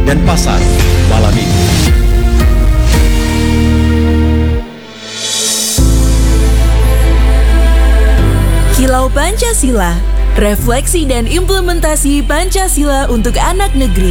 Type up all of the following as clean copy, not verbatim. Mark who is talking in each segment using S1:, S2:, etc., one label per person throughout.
S1: dan pasar malam ini.
S2: Kilau Pancasila, refleksi dan implementasi Pancasila untuk anak negeri.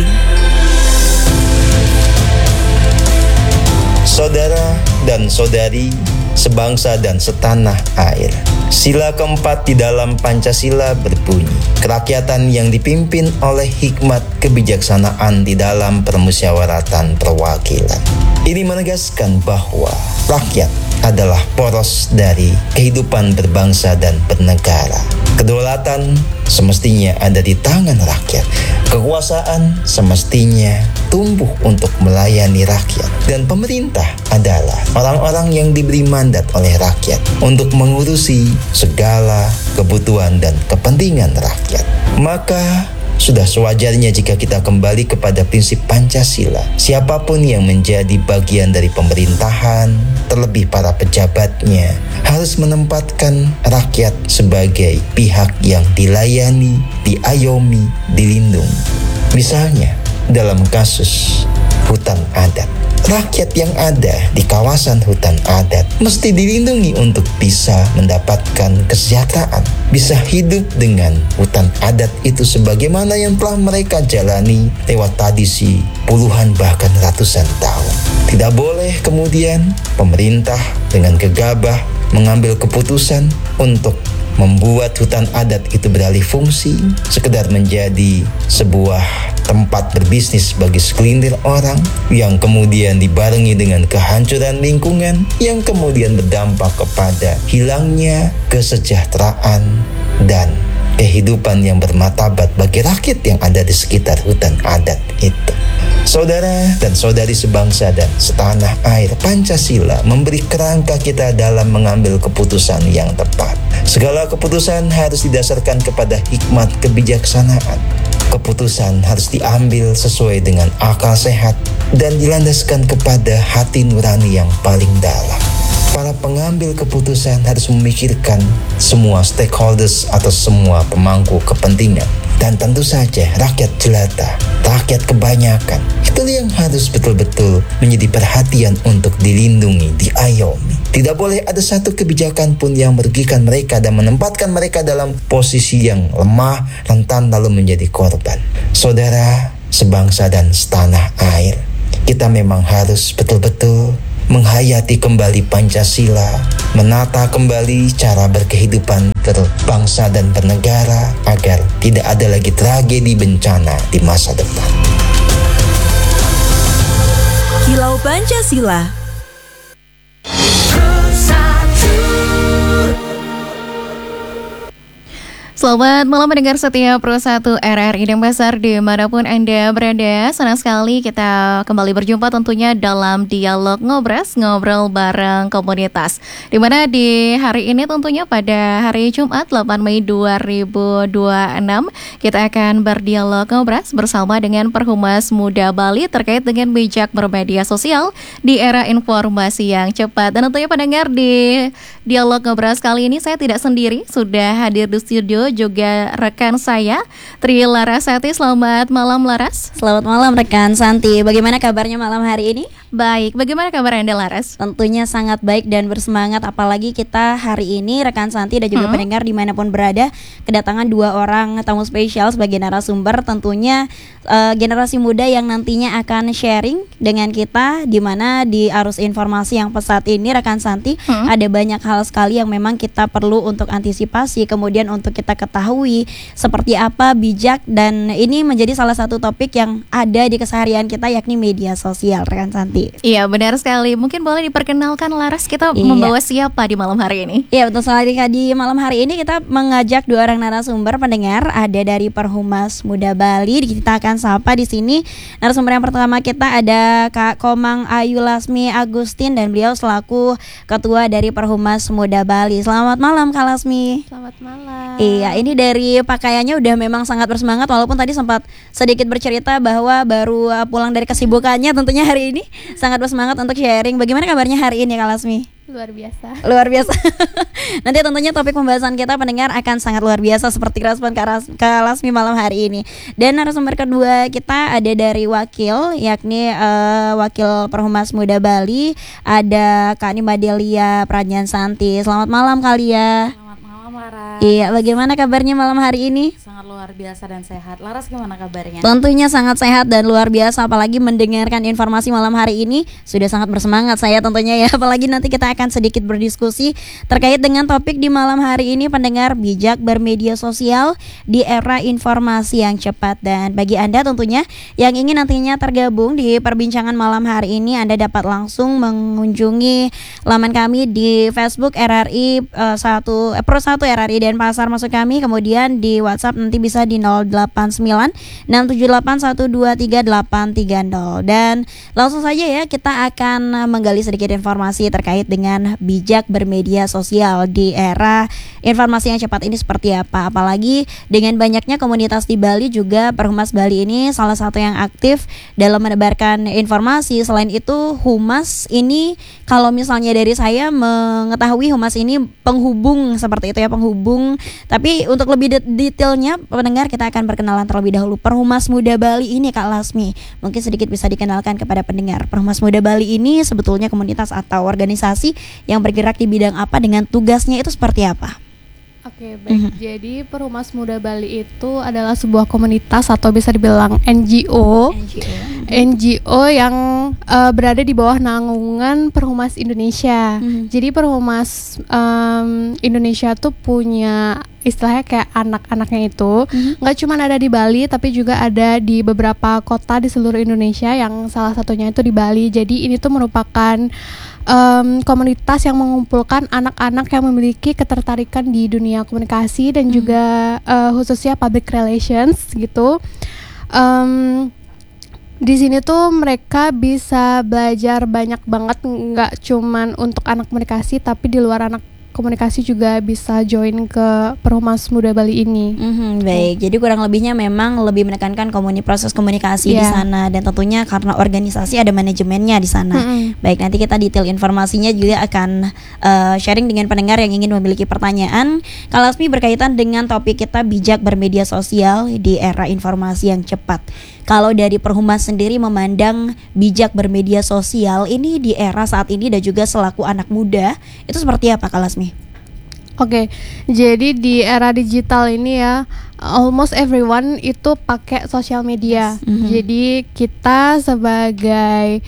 S3: Saudara dan saudari, sebangsa dan setanah air. Sila keempat di dalam Pancasila berbunyi, kerakyatan yang dipimpin oleh hikmat kebijaksanaan di dalam permusyawaratan perwakilan. Ini menegaskan bahwa rakyat adalah poros dari kehidupan berbangsa dan bernegara. Kedaulatan semestinya ada di tangan rakyat. Kekuasaan semestinya tumbuh untuk melayani rakyat. Dan pemerintah adalah orang-orang yang diberi mandat oleh rakyat untuk mengurusi segala kebutuhan dan kepentingan rakyat. Maka sudah sewajarnya jika kita kembali kepada prinsip Pancasila. Siapapun yang menjadi bagian dari pemerintahan, terlebih para pejabatnya, harus menempatkan rakyat sebagai pihak yang dilayani, diayomi, dilindungi. Misalnya, dalam kasus hutan adat, rakyat yang ada di kawasan hutan adat mesti dilindungi untuk bisa mendapatkan kesejahteraan, bisa hidup dengan hutan adat itu sebagaimana yang telah mereka jalani lewat tradisi puluhan bahkan ratusan tahun. Tidak boleh kemudian pemerintah dengan gegabah mengambil keputusan untuk membuat hutan adat itu beralih fungsi, sekedar menjadi sebuah tempat berbisnis bagi segelintir orang, yang kemudian dibarengi dengan kehancuran lingkungan, yang kemudian berdampak kepada hilangnya kesejahteraan dan kehidupan yang bermartabat bagi rakyat yang ada di sekitar hutan adat itu. Saudara dan saudari sebangsa dan setanah air, Pancasila memberi kerangka kita dalam mengambil keputusan yang tepat. Segala keputusan harus didasarkan kepada hikmat kebijaksanaan. Keputusan harus diambil sesuai dengan akal sehat dan dilandaskan kepada hati nurani yang paling dalam. Para pengambil keputusan harus memikirkan semua stakeholders atau semua pemangku kepentingan. Dan tentu saja rakyat jelata, rakyat kebanyakan, itu yang harus betul-betul menjadi perhatian untuk dilindungi, diayomi. Tidak boleh ada satu kebijakan pun yang merugikan mereka dan menempatkan mereka dalam posisi yang lemah, rentan lalu menjadi korban. Saudara, sebangsa dan setanah air, kita memang harus betul-betul menghayati kembali Pancasila, menata kembali cara berkehidupan berbangsa dan bernegara agar tidak ada lagi tragedi bencana di masa depan.
S2: Kilau Pancasila.
S4: Selamat malam mendengar setia Pro 1 RRI Denpasar dimanapun Anda berada. Senang sekali kita kembali berjumpa tentunya dalam dialog ngobras, ngobrol bareng komunitas. Dimana di hari ini tentunya pada hari Jumat 8 Mei 2026 kita akan berdialog ngobras bersama dengan Perhumas Muda Bali terkait dengan bijak bermedia sosial di era informasi yang cepat. Dan tentunya pendengar di dialog ngobras kali ini saya tidak sendiri, sudah hadir di studio juga rekan saya Tri Larasati. Selamat malam Laras.
S5: Selamat malam rekan Santi. Bagaimana kabarnya malam hari ini?
S4: Baik, bagaimana kabar Anda Laras?
S5: Tentunya sangat baik dan bersemangat. Apalagi kita hari ini rekan Santi dan juga pendengar dimanapun berada, kedatangan 2 orang tamu spesial sebagai narasumber. Tentunya generasi muda yang nantinya akan sharing dengan kita, dimana di arus informasi yang pesat ini rekan Santi ada banyak hal sekali yang memang kita perlu untuk antisipasi, kemudian untuk kita ketahui seperti apa bijak, dan ini menjadi salah satu topik yang ada di keseharian kita, yakni media sosial rekan Santi.
S4: Iya benar sekali. Mungkin boleh diperkenalkan Laras, kita membawa siapa di malam hari ini?
S5: Iya betul sekali. Di malam hari ini kita mengajak 2 orang narasumber pendengar. Ada dari Perhumas Muda Bali, kita akan sapa di sini. Narasumber yang pertama kita ada Kak Komang Ayu Lasmi Agustin, dan beliau selaku Ketua dari Perhumas Muda Bali. Selamat malam Kak Lasmi.
S6: Selamat malam.
S5: Iya, ini dari pakaiannya udah memang sangat bersemangat, walaupun tadi sempat sedikit bercerita bahwa baru pulang dari kesibukannya tentunya hari ini. Sangat bersemangat untuk sharing. Bagaimana kabarnya hari ini Kak Lasmi?
S6: Luar biasa.
S5: Luar biasa. Nanti tentunya topik pembahasan kita pendengar akan sangat luar biasa seperti respon Kak Lasmi malam hari ini. Dan narasumber kedua kita ada dari wakil, yakni Wakil Perhumas Muda Bali, ada Kak Nima Delia Pradyansanti. Selamat malam Kalia.
S7: Selamat malam Laras.
S5: Iya, bagaimana kabarnya malam hari ini?
S7: Sangat luar biasa dan sehat. Laras gimana kabarnya?
S5: Tentunya sangat sehat dan luar biasa, apalagi mendengarkan informasi malam hari ini sudah sangat bersemangat saya tentunya ya. Apalagi nanti kita akan sedikit berdiskusi terkait dengan topik di malam hari ini, pendengar, bijak bermedia sosial di era informasi yang cepat. Dan bagi Anda tentunya yang ingin nantinya tergabung di perbincangan malam hari ini, Anda dapat langsung mengunjungi laman kami di Facebook RRI Pro 1 RRI Denpasar maksud kami. Kemudian di WhatsApp nanti bisa di 089 678 123 830. Dan langsung saja ya, kita akan menggali sedikit informasi terkait dengan bijak bermedia sosial di era informasi yang cepat ini seperti apa. Apalagi dengan banyaknya komunitas di Bali, juga Perhumas Bali ini salah satu yang aktif dalam menebarkan informasi. Selain itu, Humas ini, kalau misalnya dari saya mengetahui, Humas ini penghubung seperti itu ya, penghubung. Tapi untuk lebih detailnya pendengar, kita akan berkenalan terlebih dahulu. Perhumas Muda Bali ini Kak Lasmi, mungkin sedikit bisa dikenalkan kepada pendengar. Perhumas Muda Bali ini sebetulnya komunitas atau organisasi yang bergerak di bidang apa, dengan tugasnya itu seperti apa?
S6: Oke, baik. Jadi Perhumas Muda Bali itu adalah sebuah komunitas atau bisa dibilang NGO yang berada di bawah naungan Perhumas Indonesia. Jadi Perhumas Indonesia tuh punya istilahnya kayak anak-anaknya itu nggak cuma ada di Bali, tapi juga ada di beberapa kota di seluruh Indonesia, yang salah satunya itu di Bali. Jadi ini tuh merupakan komunitas yang mengumpulkan anak-anak yang memiliki ketertarikan di dunia komunikasi dan juga khususnya public relations gitu. Di sini tuh mereka bisa belajar banyak banget, nggak cuman untuk anak komunikasi, tapi di luar anak komunikasi juga bisa join ke Perhumas Muda Bali ini.
S5: Baik, jadi kurang lebihnya memang lebih menekankan proses komunikasi di sana, dan tentunya karena organisasi ada manajemennya di sana. Baik, nanti kita detail informasinya juga akan sharing dengan pendengar yang ingin memiliki pertanyaan. Kak Lasmi, berkaitan dengan topik kita bijak bermedia sosial di era informasi yang cepat. Kalau dari Perhumas sendiri memandang bijak bermedia sosial ini di era saat ini dan juga selaku anak muda, itu seperti apa Kak Lasmi?
S6: Oke, jadi di era digital ini ya, almost everyone itu pakai sosial media. Jadi kita sebagai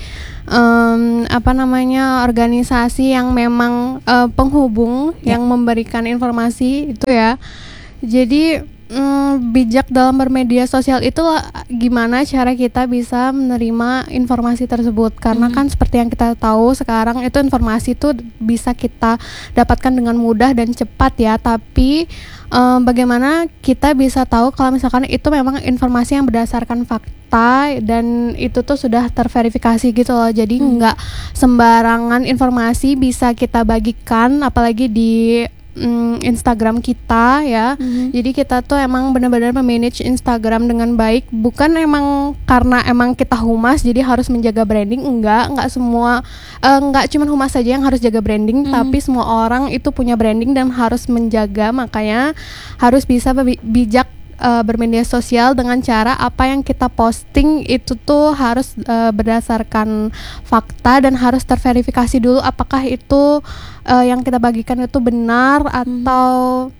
S6: organisasi yang memang penghubung yang memberikan informasi itu ya. Jadi bijak dalam bermedia sosial itu gimana cara kita bisa menerima informasi tersebut, karena kan seperti yang kita tahu sekarang itu informasi itu bisa kita dapatkan dengan mudah dan cepat ya, tapi bagaimana kita bisa tahu kalau misalkan itu memang informasi yang berdasarkan fakta dan itu tuh sudah terverifikasi gitu loh. Jadi nggak sembarangan informasi bisa kita bagikan, apalagi di Instagram kita ya. Jadi kita tuh emang benar-benar memanage Instagram dengan baik, bukan emang karena emang kita humas jadi harus menjaga branding, enggak semua, enggak cuma humas saja yang harus jaga branding, tapi semua orang itu punya branding dan harus menjaga. Makanya harus bisa bijak bermedia sosial dengan cara apa yang kita posting itu tuh harus berdasarkan fakta dan harus terverifikasi dulu apakah itu yang kita bagikan itu benar atau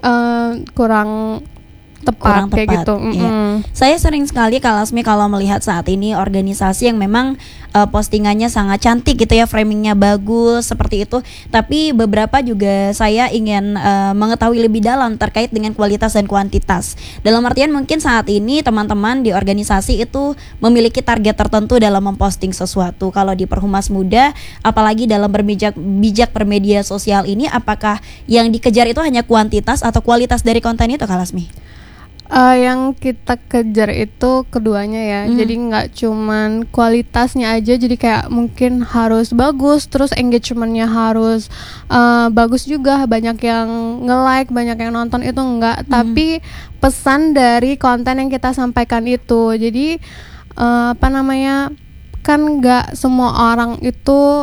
S6: kurang tepat kayak gitu.
S5: Iya. Saya sering sekali Kak Lasmi kalau melihat saat ini organisasi yang memang postingannya sangat cantik gitu ya, framingnya bagus seperti itu, tapi beberapa juga saya ingin mengetahui lebih dalam terkait dengan kualitas dan kuantitas. Dalam artian mungkin saat ini teman-teman di organisasi itu memiliki target tertentu dalam memposting sesuatu. Kalau di Perhumas Muda, apalagi dalam bijak bermedia sosial ini, apakah yang dikejar itu hanya kuantitas atau kualitas dari konten itu Kak Lasmi?
S6: Yang kita kejar itu keduanya ya. Jadi nggak cuman kualitasnya aja, jadi kayak mungkin harus bagus, terus engagementnya harus bagus juga, banyak yang nge-like, banyak yang nonton, itu enggak. Tapi pesan dari konten yang kita sampaikan itu, jadi kan nggak semua orang itu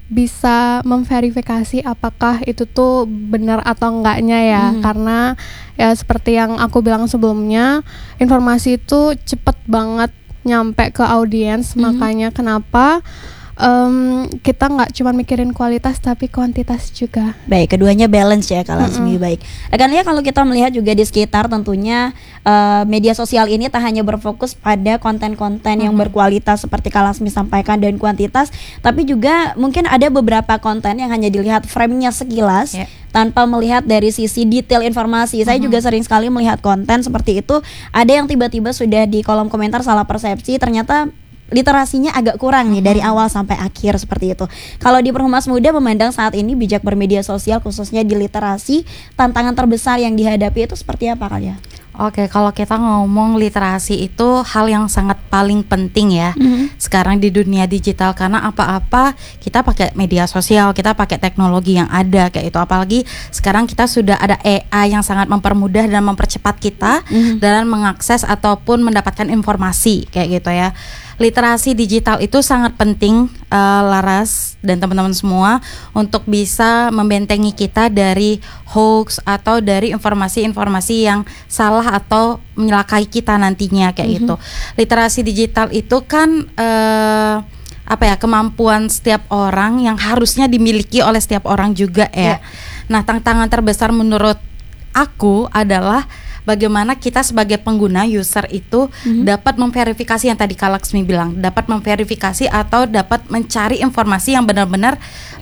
S6: bisa memverifikasi apakah itu tuh benar atau enggaknya ya. Karena ya seperti yang aku bilang sebelumnya, informasi itu cepet banget nyampe ke audiens. Makanya kenapa kita nggak cuma mikirin kualitas tapi kuantitas juga.
S5: Baik, keduanya balance ya Kak Lasmi. Baik, rekannya kalau kita melihat juga di sekitar tentunya media sosial ini tak hanya berfokus pada konten-konten yang berkualitas seperti Kak Lasmi sampaikan dan kuantitas, tapi juga mungkin ada beberapa konten yang hanya dilihat frame-nya sekilas tanpa melihat dari sisi detail informasi. Saya juga sering sekali melihat konten seperti itu, ada yang tiba-tiba sudah di kolom komentar salah persepsi, ternyata literasinya agak kurang nih dari awal sampai akhir seperti itu. Kalau di Perhumas Muda memandang saat ini bijak bermedia sosial khususnya di literasi, tantangan terbesar yang dihadapi itu seperti apa Kak ya?
S7: Oke, kalau kita ngomong literasi itu hal yang sangat paling penting ya sekarang di dunia digital, karena apa-apa kita pakai media sosial, kita pakai teknologi yang ada kayak itu. Apalagi sekarang kita sudah ada AI yang sangat mempermudah dan mempercepat kita dalam mengakses ataupun mendapatkan informasi kayak gitu ya. Literasi digital itu sangat penting, Laras dan teman-teman semua, untuk bisa membentengi kita dari hoax atau dari informasi-informasi yang salah atau menyelakai kita nantinya kayak gitu. Literasi digital itu kan kemampuan setiap orang yang harusnya dimiliki oleh setiap orang juga ya. Nah, tantangan terbesar menurut aku adalah bagaimana kita sebagai pengguna user itu dapat memverifikasi yang tadi Kak Laksmi bilang, dapat memverifikasi atau dapat mencari informasi yang benar-benar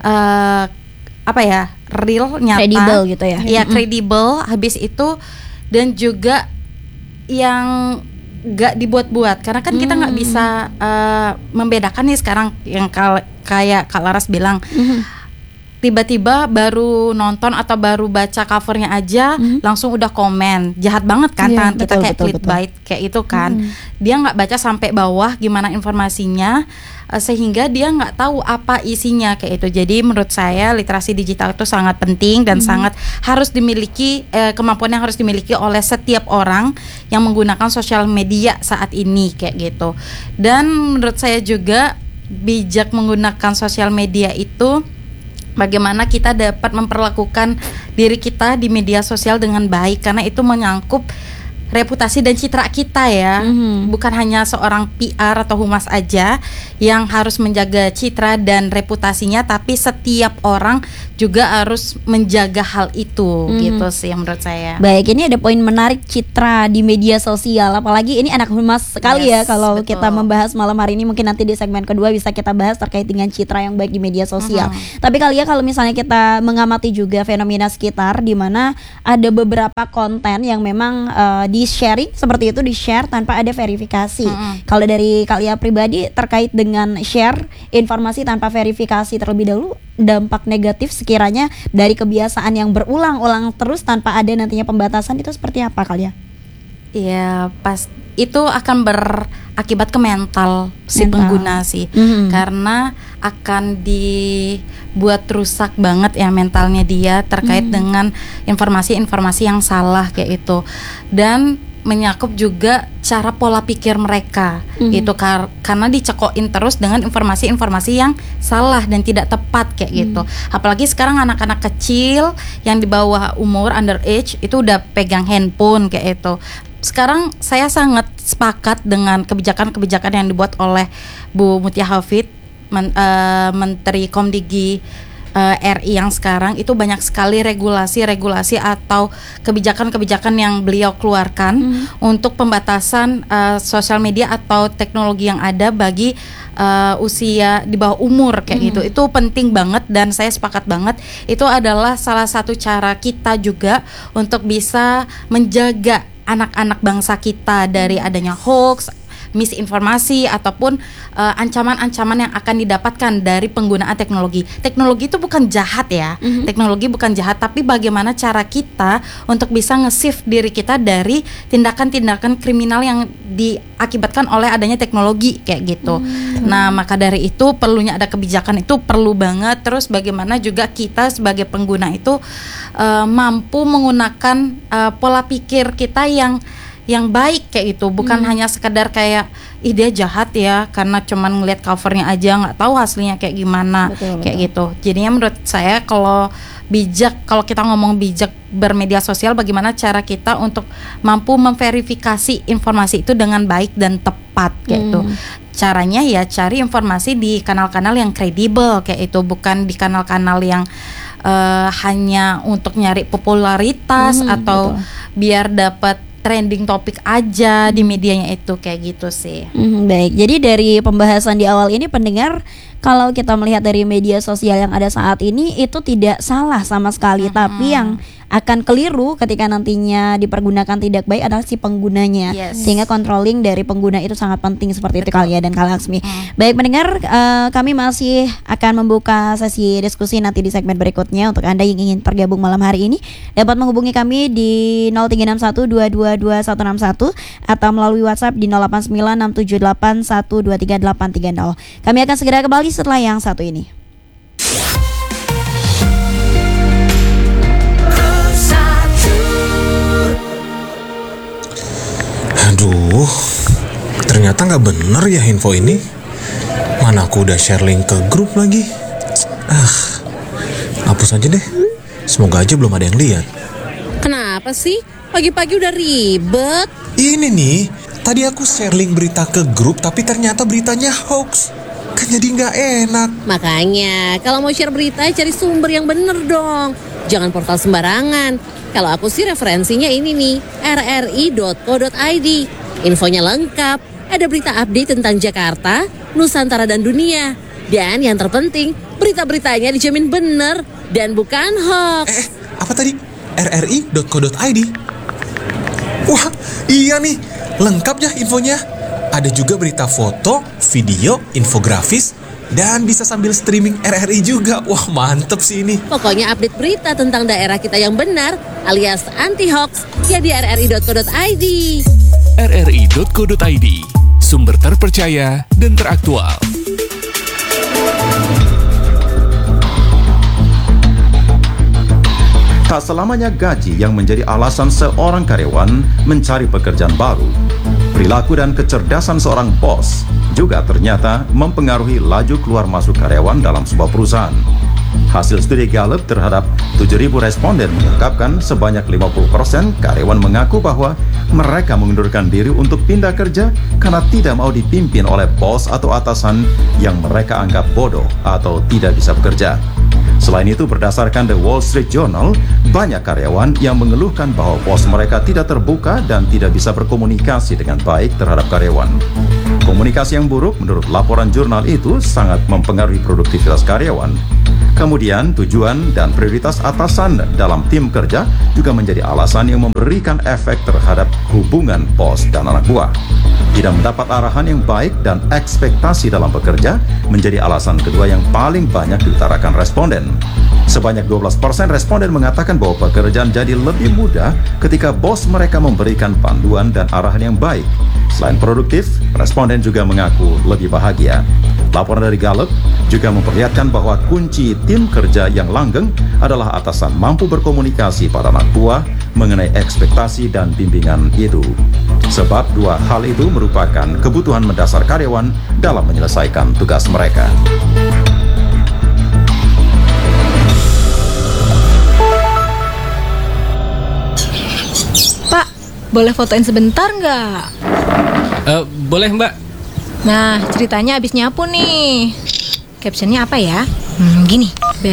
S7: real, nyata,
S5: kredibel gitu ya.
S7: Iya, kredibel. Habis itu dan juga yang gak dibuat-buat, karena kan kita nggak bisa membedakan nih sekarang yang kayak Kak Laras bilang. Tiba-tiba baru nonton atau baru baca covernya aja langsung udah komen, jahat banget kan, tangan kita kayak clickbait kayak itu kan. Dia nggak baca sampai bawah gimana informasinya, sehingga dia nggak tahu apa isinya kayak itu. Jadi menurut saya literasi digital itu sangat penting dan sangat harus dimiliki, kemampuan yang harus dimiliki oleh setiap orang yang menggunakan sosial media saat ini kayak gitu. Dan menurut saya juga bijak menggunakan sosial media itu bagaimana kita dapat memperlakukan diri kita di media sosial dengan baik, karena itu menyangkut reputasi dan citra kita ya. Bukan hanya seorang PR atau humas aja yang harus menjaga citra dan reputasinya, tapi setiap orang juga harus menjaga hal itu gitu sih menurut saya.
S5: Baik, ini ada poin menarik citra di media sosial, apalagi ini anak humas sekali ya kalau
S7: betul.
S5: kita membahas malam hari ini. Mungkin nanti di segmen kedua bisa kita bahas terkait dengan citra yang baik di media sosial. Tapi kali ya kalau misalnya kita mengamati juga fenomena sekitar di mana ada beberapa konten yang memang di-sharing seperti itu, di-share tanpa ada verifikasi. Kalau dari Kalian pribadi terkait dengan share informasi tanpa verifikasi terlebih dahulu, dampak negatif sekiranya dari kebiasaan yang berulang-ulang terus tanpa ada nantinya pembatasan itu seperti apa Kalian?
S7: Iya, pas itu akan berakibat ke mental si pengguna sih. Karena akan dibuat rusak banget ya mentalnya dia terkait dengan informasi-informasi yang salah kayak itu. Dan menyakup juga cara pola pikir mereka itu karena dicekokin terus dengan informasi-informasi yang salah dan tidak tepat kayak gitu. Apalagi sekarang anak-anak kecil yang di bawah umur underage itu udah pegang handphone kayak itu. Sekarang saya sangat sepakat dengan kebijakan-kebijakan yang dibuat oleh Bu Mutia Hafid, Menteri Komdigi RI yang sekarang itu banyak sekali regulasi atau kebijakan-kebijakan yang beliau keluarkan untuk pembatasan sosial media atau teknologi yang ada bagi usia di bawah umur kayak gitu. Itu penting banget dan saya sepakat banget itu adalah salah satu cara kita juga untuk bisa menjaga anak-anak bangsa kita dari adanya hoax, misinformasi ataupun ancaman-ancaman yang akan didapatkan dari penggunaan teknologi. Teknologi itu bukan jahat ya. Teknologi bukan jahat, tapi bagaimana cara kita untuk bisa nge-save diri kita dari tindakan-tindakan kriminal yang diakibatkan oleh adanya teknologi kayak gitu. Nah, maka dari itu perlunya ada kebijakan, itu perlu banget. Terus bagaimana juga kita sebagai pengguna itu mampu menggunakan pola pikir kita yang yang baik kayak gitu, bukan hanya sekedar kayak ih dia jahat ya karena cuman ngeliat covernya aja, nggak tahu aslinya kayak gimana. Kayak gitu. Jadinya menurut saya kalau kita ngomong bijak bermedia sosial, bagaimana cara kita untuk mampu memverifikasi informasi itu dengan baik dan tepat kayak itu. Caranya ya cari informasi di kanal-kanal yang kredibel kayak itu, bukan di kanal-kanal yang hanya untuk nyari popularitas atau biar dapat trending topik aja di medianya itu, kayak gitu sih.
S5: Baik, jadi dari pembahasan di awal ini pendengar, kalau kita melihat dari media sosial yang ada saat ini itu tidak salah sama sekali, tapi yang akan keliru ketika nantinya dipergunakan tidak baik adalah si penggunanya. Sehingga controlling dari pengguna itu sangat penting, seperti itu Kalia dan Kak Laksmi. Baik pendengar, kami masih akan membuka sesi diskusi nanti di segmen berikutnya. Untuk Anda yang ingin tergabung malam hari ini dapat menghubungi kami di 0361222161 atau melalui WhatsApp di 089678123830. Kami akan segera kembali setelah yang satu ini.
S8: Aduh, ternyata nggak bener ya info ini. Mana aku udah share link ke grup lagi. Hapus aja deh. Semoga aja belum ada yang lihat.
S9: Kenapa sih? Pagi-pagi udah ribet.
S8: Ini nih, tadi aku share link berita ke grup tapi ternyata beritanya hoax. Kan jadi nggak enak.
S9: Makanya, kalau mau share berita cari sumber yang bener dong. Jangan portal sembarangan. Kalau aku sih referensinya ini nih, rri.co.id. Infonya lengkap, ada berita update tentang Jakarta, Nusantara dan dunia. Dan yang terpenting, berita-beritanya dijamin bener dan bukan hoax.
S8: Apa tadi? rri.co.id. Wah, iya nih, lengkap ya infonya. Ada juga berita foto, video, infografis, dan bisa sambil streaming RRI juga. Wah, mantep sih ini.
S9: Pokoknya update berita tentang daerah kita yang benar alias anti hoax ya di rri.co.id.
S1: rri.co.id, sumber terpercaya dan teraktual.
S10: Tak selamanya gaji yang menjadi alasan seorang karyawan mencari pekerjaan baru. Perilaku dan kecerdasan seorang bos juga ternyata mempengaruhi laju keluar masuk karyawan dalam sebuah perusahaan. Hasil studi Gallup terhadap 7.000 responden mengungkapkan sebanyak 50% karyawan mengaku bahwa mereka mengundurkan diri untuk pindah kerja karena tidak mau dipimpin oleh bos atau atasan yang mereka anggap bodoh atau tidak bisa bekerja. Selain itu, berdasarkan The Wall Street Journal, banyak karyawan yang mengeluhkan bahwa bos mereka tidak terbuka dan tidak bisa berkomunikasi dengan baik terhadap karyawan. Komunikasi yang buruk menurut laporan jurnal itu sangat mempengaruhi produktivitas karyawan. Kemudian, tujuan dan prioritas atasan dalam tim kerja juga menjadi alasan yang memberikan efek terhadap hubungan bos dan anak buah. Tidak mendapat arahan yang baik dan ekspektasi dalam bekerja menjadi alasan kedua yang paling banyak diutarakan responden. Sebanyak 12% responden mengatakan bahwa pekerjaan jadi lebih mudah ketika bos mereka memberikan panduan dan arahan yang baik. Selain produktif, responden juga mengaku lebih bahagia. Laporan dari Gallup juga memperlihatkan bahwa kunci tim kerja yang langgeng adalah atasan mampu berkomunikasi pada anak buah mengenai ekspektasi dan bimbingan itu. Sebab dua hal itu merupakan kebutuhan mendasar karyawan dalam menyelesaikan tugas mereka.
S2: Pak, boleh fotoin sebentar nggak?
S11: Boleh Mbak.
S2: Nah, ceritanya abis nyapu nih. Captionnya apa ya? Gini,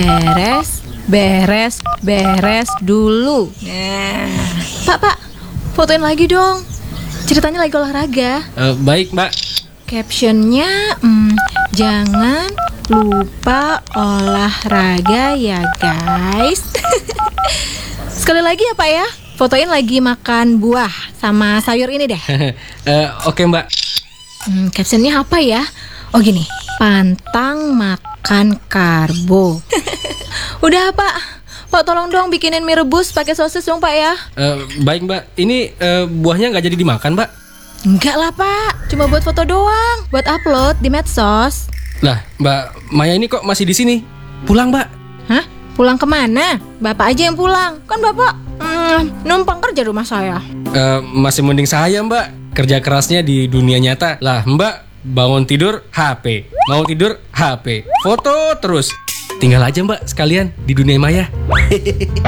S2: beres dulu. Nah, Pak, fotoin lagi dong. Ceritanya lagi olahraga.
S11: Baik Mbak.
S2: Captionnya, jangan lupa olahraga ya guys. Sekali lagi ya Pak ya, fotoin lagi makan buah sama sayur ini deh.
S11: Oke Mbak.
S2: Captionnya apa ya? Oh gini, pantang makan karbo. Udah Pak tolong dong bikinin mie rebus pakai sosis dong Pak ya.
S11: Baik Mbak, ini buahnya nggak jadi dimakan Mbak?
S2: Enggak lah Pak, cuma buat foto doang, buat upload di medsos.
S11: Lah Mbak Maya ini kok masih di sini? Pulang Mbak.
S2: Hah? Pulang kemana? Bapak aja yang pulang, kan Bapak numpang kerja rumah saya.
S11: Masih mending saya mbak, kerja kerasnya di dunia nyata. Lah mbak bangun tidur HP, bangun tidur HP, foto terus. Tinggal aja mbak sekalian di dunia maya.